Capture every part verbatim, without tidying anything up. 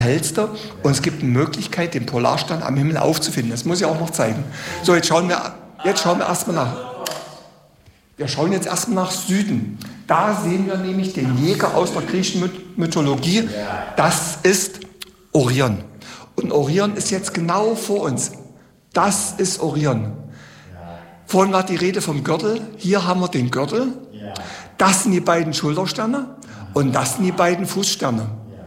hellste und es gibt eine Möglichkeit, den Polarstern am Himmel aufzufinden. Das muss ich auch noch zeigen. So, jetzt schauen wir, jetzt schauen wir erstmal nach. Wir schauen jetzt erstmal nach Süden. Da sehen wir nämlich den Jäger aus der griechischen Mythologie. Das ist Orion. Und Orion ist jetzt genau vor uns. Das ist Orion. Vorhin war die Rede vom Gürtel. Hier haben wir den Gürtel. Das sind die beiden Schultersterne und das sind die beiden Fußsterne.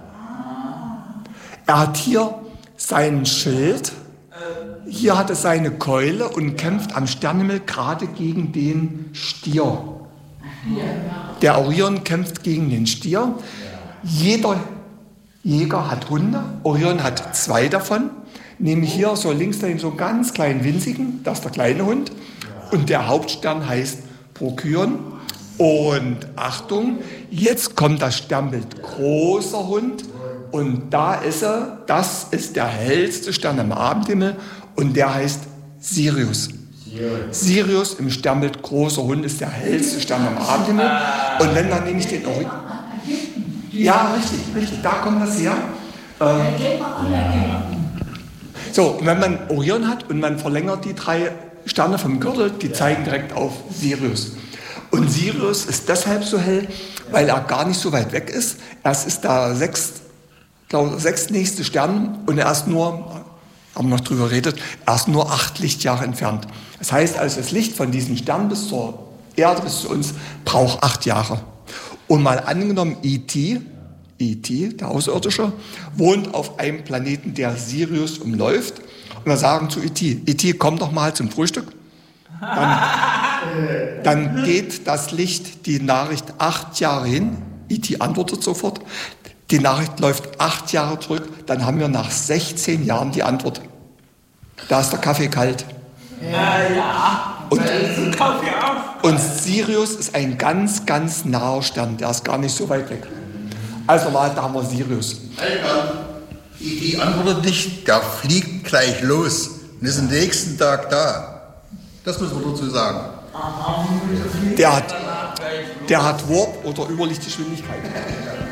Er hat hier sein Schild, hier hat er seine Keule und kämpft am Sternenhimmel gerade gegen den Stier. Der Orion kämpft gegen den Stier. Jeder Jäger hat Hunde. Orion hat zwei davon. Nämlich hier so links daneben so einen ganz kleinen winzigen, das ist der kleine Hund. Und der Hauptstern heißt Procyon. Und Achtung, jetzt kommt das Sternbild großer Hund. Und da ist er, das ist der hellste Stern am Abendhimmel und der heißt Sirius. Sirius, Sirius im Sternbild großer Hund ist der hellste Stern am Abendhimmel. Und wenn man nämlich den Orion... Ja, richtig, richtig, da kommt das her. Ähm, so, und wenn man Orion hat und man verlängert die drei Sterne vom Gürtel, die zeigen direkt auf Sirius. Und Sirius ist deshalb so hell, weil er gar nicht so weit weg ist. Es ist der sechste Der sechstnächste Stern und er ist nur, haben wir noch drüber geredet, er ist nur acht Lichtjahre entfernt. Das heißt also, das Licht von diesem Stern bis zur Erde, bis zu uns, braucht acht Jahre. Und mal angenommen, E T, E T, der Außerirdische, wohnt auf einem Planeten, der Sirius umläuft. Und wir sagen zu E T, E T, komm doch mal zum Frühstück. Dann, dann geht das Licht, die Nachricht, acht Jahre hin. E T antwortet sofort. Die Nachricht läuft acht Jahre zurück, dann haben wir nach sechzehn Jahren die Antwort. Da ist der Kaffee kalt. Ja, ja. Und, da ist ein Kaffee auf. und Sirius ist ein ganz, ganz naher Stern, der ist gar nicht so weit weg. Also mal, da haben wir Sirius. Die, die antwortet nicht, der fliegt gleich los und ist am nächsten Tag da. Das müssen wir dazu sagen. Der hat, der hat Warp oder Überlichtgeschwindigkeit.